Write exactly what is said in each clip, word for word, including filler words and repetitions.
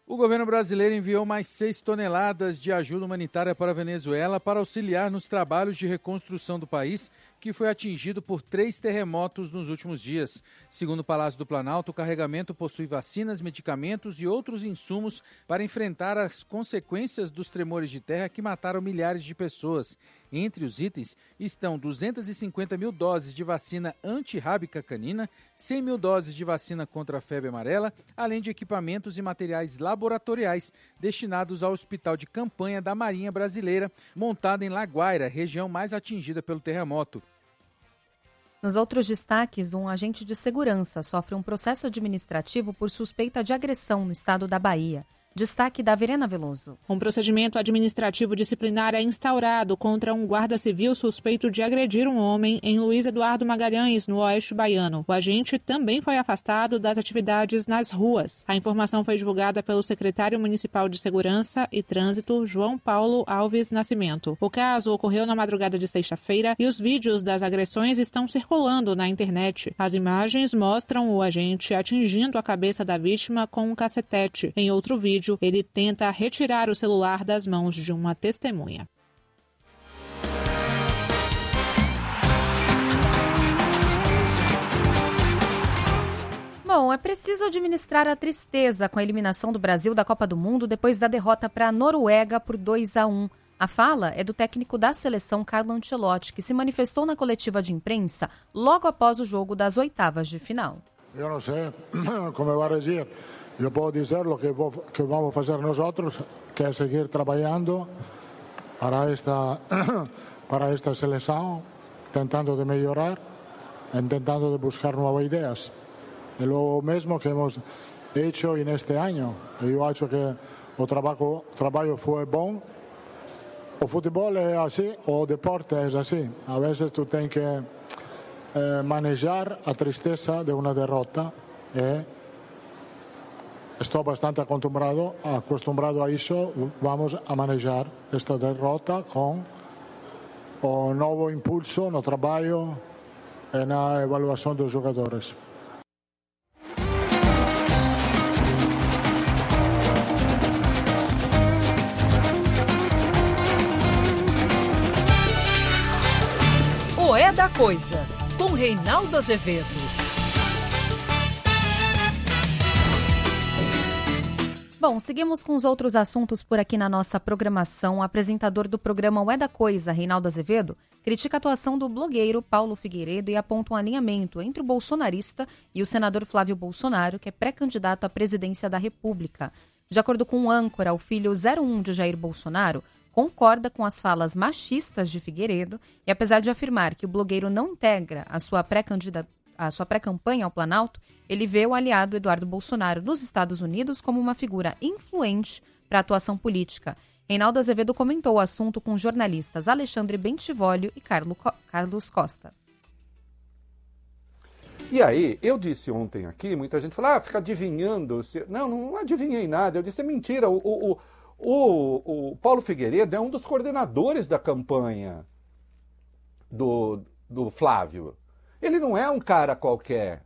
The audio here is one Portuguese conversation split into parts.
O governo brasileiro enviou mais seis toneladas de ajuda humanitária para a Venezuela para auxiliar nos trabalhos de reconstrução do país, que foi atingido por três terremotos nos últimos dias. Segundo o Palácio do Planalto, o carregamento possui vacinas, medicamentos e outros insumos para enfrentar as consequências dos tremores de terra que mataram milhares de pessoas. Entre os itens estão duzentas e cinquenta mil doses de vacina antirrábica canina, cem mil doses de vacina contra a febre amarela, além de equipamentos e materiais laboratoriais destinados ao Hospital de Campanha da Marinha Brasileira, montado em La Guaira, região mais atingida pelo terremoto. Nos outros destaques, um agente de segurança sofre um processo administrativo por suspeita de agressão no estado da Bahia. Destaque da Verena Veloso. Um procedimento administrativo disciplinar é instaurado contra um guarda civil suspeito de agredir um homem em Luiz Eduardo Magalhães, no Oeste Baiano. O agente também foi afastado das atividades nas ruas. A informação foi divulgada pelo secretário municipal de Segurança e Trânsito, João Paulo Alves Nascimento. O caso ocorreu na madrugada de sexta-feira e os vídeos das agressões estão circulando na internet. As imagens mostram o agente atingindo a cabeça da vítima com um cacetete. Em outro vídeo, ele tenta retirar o celular das mãos de uma testemunha. Bom, é preciso administrar a tristeza com a eliminação do Brasil da Copa do Mundo depois da derrota para a Noruega por dois a um. A fala é do técnico da seleção Carlo Ancelotti, que se manifestou na coletiva de imprensa logo após o jogo das oitavas de final. Eu não sei como vai reagir. Eu posso dizer o que, vou, que vamos fazer nós, que é seguir trabalhando para esta, para esta seleção, tentando de melhorar, tentando de buscar novas ideias. É o mesmo que hemos hecho neste ano. Eu acho que o trabalho, o trabalho foi bom. O futebol é assim, o deporte é assim. A vezes tu tens que eh, manejar a tristeza de uma derrota. E estou bastante acostumbrado, acostumbrado a isso. Vamos a manejar esta derrota com o novo impulso no trabalho e na avaliação dos jogadores. O É da Coisa, com Reinaldo Azevedo. Bom, seguimos com os outros assuntos por aqui na nossa programação. O apresentador do programa O É da Coisa, Reinaldo Azevedo, critica a atuação do blogueiro Paulo Figueiredo e aponta um alinhamento entre o bolsonarista e o senador Flávio Bolsonaro, que é pré-candidato à presidência da República. De acordo com o âncora, o filho zero um de Jair Bolsonaro concorda com as falas machistas de Figueiredo e, apesar de afirmar que o blogueiro não integra a sua pré-candidata a sua pré-campanha ao Planalto, ele vê o aliado Eduardo Bolsonaro nos Estados Unidos como uma figura influente para a atuação política. Reinaldo Azevedo comentou o assunto com os jornalistas Alexandre Bentivolio e Carlo Co- Carlos Costa. E aí, eu disse ontem aqui, muita gente falou, ah, fica adivinhando. Se... Não, não adivinhei nada. Eu disse, é mentira. O, o, o, o Paulo Figueiredo é um dos coordenadores da campanha do, do Flávio. Ele não é um cara qualquer.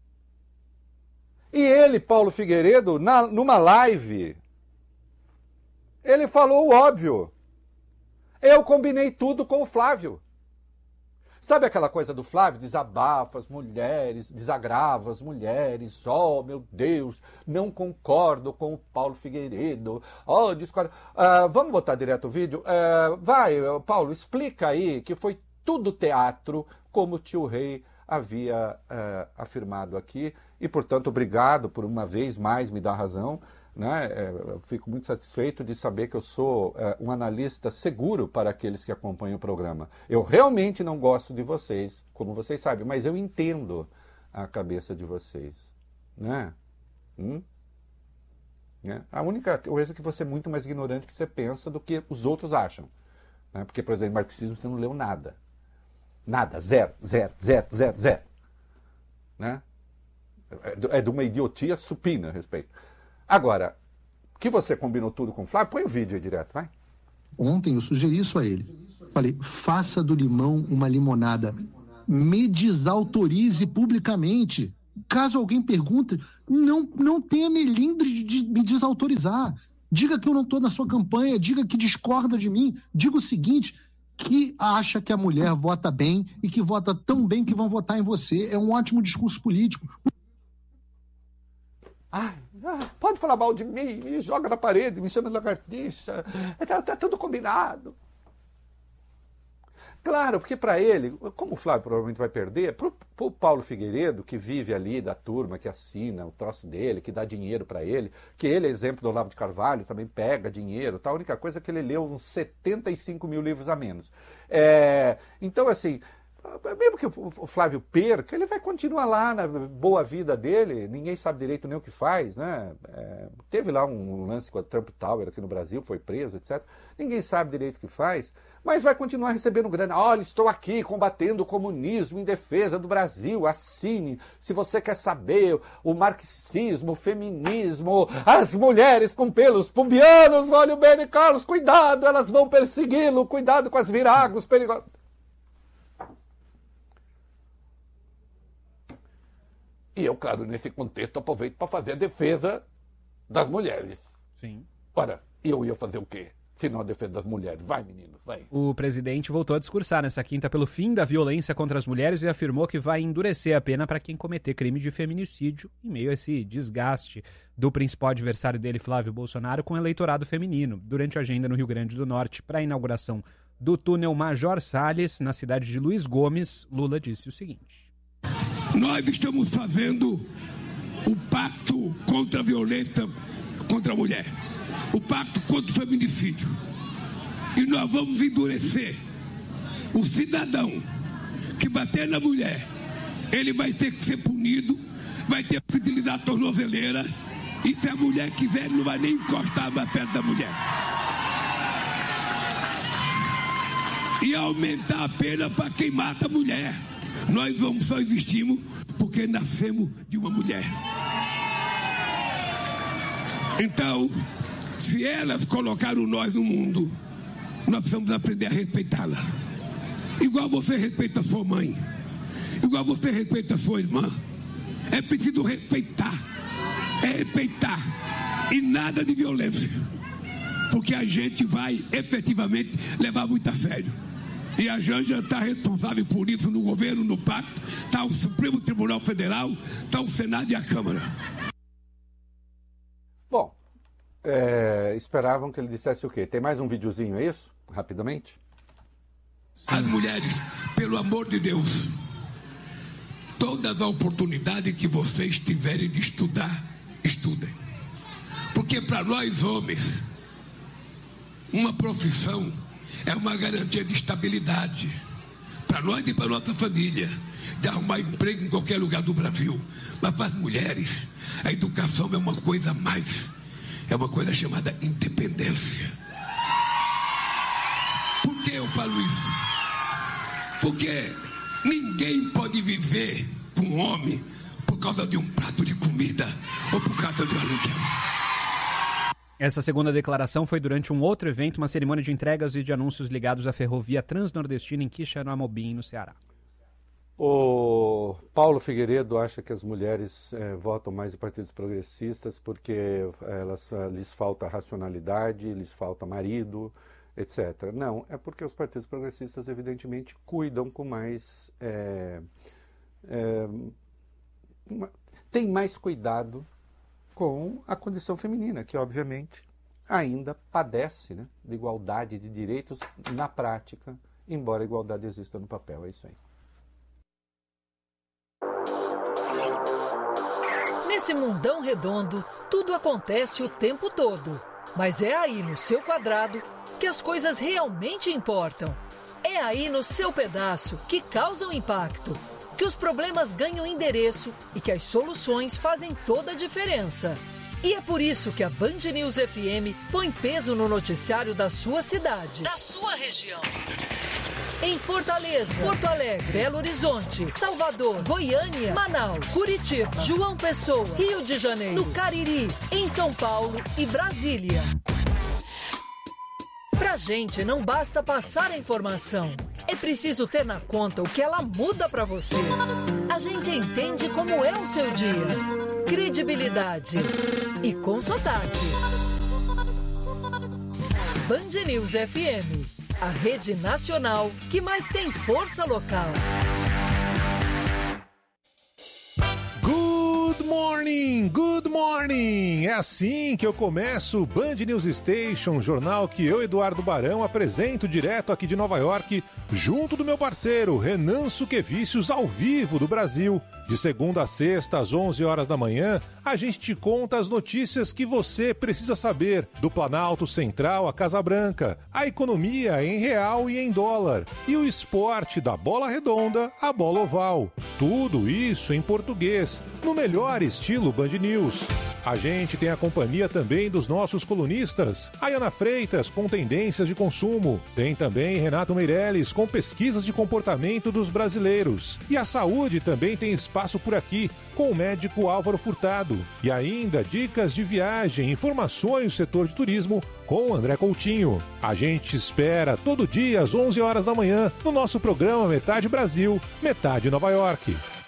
E ele, Paulo Figueiredo, na, numa live, ele falou o óbvio. Eu combinei tudo com o Flávio. Sabe aquela coisa do Flávio? Desabafa as mulheres, desagrava as mulheres. Oh, meu Deus, não concordo com o Paulo Figueiredo. Oh, discordo. Uh, vamos botar direto o vídeo? Uh, vai, Paulo, explica aí que foi tudo teatro, como o tio Rei havia uh, afirmado aqui. E, portanto, obrigado por uma vez mais me dar razão. Né? Eu fico muito satisfeito de saber que eu sou uh, um analista seguro para aqueles que acompanham o programa. Eu realmente não gosto de vocês, como vocês sabem, mas eu entendo a cabeça de vocês. Né? Hum? Né? A única coisa é que você é muito mais ignorante do que você pensa do que os outros acham. Né? Porque, por exemplo, marxismo você não leu nada. Nada, zero, zero, zero, zero, zero. Né? É de uma idiotia supina a respeito. Agora, que você combinou tudo com o Flávio, põe o vídeo aí direto, vai. Ontem eu sugeri isso a ele. Falei, faça do limão uma limonada. Me desautorize publicamente. caso alguém pergunte, não, não tenha melindre de me desautorizar. Diga que eu não estou na sua campanha, diga que discorda de mim. Diga o seguinte, que acha que a mulher vota bem e que vota tão bem que vão votar em você. É um ótimo discurso político. Ah, pode falar mal de mim, me joga na parede, me chama de lagartixa. Tá, tá tudo combinado. Claro, porque para ele, como o Flávio provavelmente vai perder, para o Paulo Figueiredo, que vive ali da turma, que assina o troço dele, que dá dinheiro para ele, que ele é exemplo do Olavo de Carvalho, também pega dinheiro, tá? A única coisa é que ele leu uns setenta e cinco mil livros a menos. É, então, assim, mesmo que o Flávio perca, ele vai continuar lá na boa vida dele, ninguém sabe direito nem o que faz, né? É, teve lá um lance com a Trump Tower aqui no Brasil, foi preso, etcétera. Ninguém sabe direito o que faz, mas vai continuar recebendo grana. Olha, estou aqui combatendo o comunismo em defesa do Brasil, assine. Se você quer saber o marxismo, o feminismo, as mulheres com pelos pubianos, olha o Beni Carlos, cuidado, elas vão persegui-lo, cuidado com as viragos perigosas. E eu, claro, nesse contexto, aproveito para fazer a defesa das mulheres. Sim. Ora, eu ia fazer o quê? Se não a defesa das mulheres. Vai, meninos, vai. O presidente voltou a discursar nessa quinta pelo fim da violência contra as mulheres e afirmou que vai endurecer a pena para quem cometer crime de feminicídio em meio a esse desgaste do principal adversário dele, Flávio Bolsonaro, com o eleitorado feminino. Durante a agenda no Rio Grande do Norte para a inauguração do túnel Major Salles, na cidade de Luiz Gomes, Lula disse o seguinte. Nós estamos fazendo o pacto contra a violência contra a mulher. O pacto contra o feminicídio. E nós vamos endurecer. O cidadão que bater na mulher, ele vai ter que ser punido, vai ter que utilizar a tornozeleira, e se a mulher quiser, ele não vai nem encostar mais perto da mulher. E aumentar a pena para quem mata a mulher. Nós vamos só existimos porque nascemos de uma mulher. Então, se elas colocaram nós no mundo, nós precisamos aprender a respeitá-la. Igual você respeita a sua mãe, igual você respeita a sua irmã. É preciso respeitar, é respeitar, e nada de violência, porque a gente vai efetivamente levar muito a sério. E a Janja está responsável por isso no governo, no pacto, está o Supremo Tribunal Federal, está o Senado e a Câmara. Bom, É, esperavam que ele dissesse o quê? Tem mais um videozinho, é isso? Rapidamente. As mulheres, pelo amor de Deus, todas as oportunidades que vocês tiverem de estudar, estudem. Porque para nós homens, uma profissão é uma garantia de estabilidade. Para nós e para nossa família, de arrumar emprego em qualquer lugar do Brasil. Mas para as mulheres, a educação é uma coisa a mais. É uma coisa chamada independência. Por que eu falo isso? Porque ninguém pode viver com um homem por causa de um prato de comida ou por causa de um aluguel. Essa segunda declaração foi durante um outro evento, uma cerimônia de entregas e de anúncios ligados à ferrovia transnordestina em Quixeramobim, no Ceará. O Paulo Figueiredo acha que as mulheres é, votam mais em partidos progressistas porque elas, lhes falta racionalidade, lhes falta marido, etcétera. Não, é porque os partidos progressistas, evidentemente, cuidam com mais... É, é, uma, tem mais cuidado com a condição feminina, que, obviamente, ainda padece, né, de igualdade de direitos na prática, embora a igualdade exista no papel. É isso aí. Nesse mundão redondo, tudo acontece o tempo todo. Mas é aí no seu quadrado que as coisas realmente importam. É aí no seu pedaço que causam impacto, que os problemas ganham endereço e que as soluções fazem toda a diferença. E é por isso que a Band News F M põe peso no noticiário da sua cidade, da sua região. Em Fortaleza, Porto Alegre, Belo Horizonte, Salvador, Goiânia, Manaus, Curitiba, João Pessoa, Rio de Janeiro, no Cariri, em São Paulo e Brasília. Pra gente não basta passar a informação, é preciso ter na conta o que ela muda pra você. A gente entende como é o seu dia. Credibilidade e com sotaque. Band News F M, a rede nacional que mais tem força local. Good morning, good morning! É assim que eu começo o Band News Station, jornal que eu, Eduardo Barão, apresento direto aqui de Nova York, junto do meu parceiro Renan Suquevicius, ao vivo do Brasil. De segunda a sexta, às onze horas da manhã, a gente te conta as notícias que você precisa saber do Planalto Central à Casa Branca, a economia em real e em dólar, e o esporte da bola redonda à bola oval. Tudo isso em português, no melhor estilo Band News. A gente tem a companhia também dos nossos colunistas, a Ana Freitas com tendências de consumo, tem também Renato Meirelles com pesquisas de comportamento dos brasileiros. E a saúde também tem espaço por aqui, com o médico Álvaro Furtado. E ainda dicas de viagem, informações do setor de turismo com o André Coutinho. A gente espera todo dia às onze horas da manhã no nosso programa Metade Brasil, Metade Nova York.